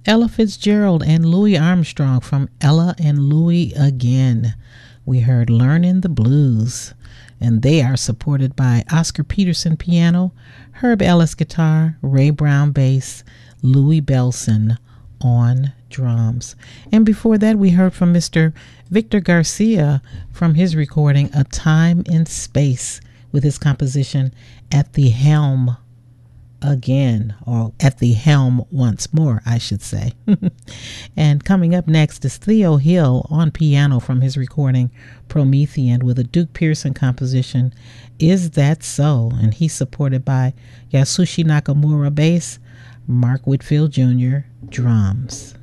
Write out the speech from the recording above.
Ella Fitzgerald and Louis Armstrong from Ella and Louis Again. We heard Learning the Blues, and they are supported by Oscar Peterson piano, Herb Ellis guitar, Ray Brown bass, Louis Belson on drums. And before that, we heard from Mr. Victor Garcia from his recording A Time in Space with his composition At the Helm Again, or At the Helm Once More, I should say. And coming up next is Theo Hill on piano from his recording Promethean with a Duke Pearson composition, Is That So? And he's supported by Yasushi Nakamura bass, Mark Whitfield Jr. drums.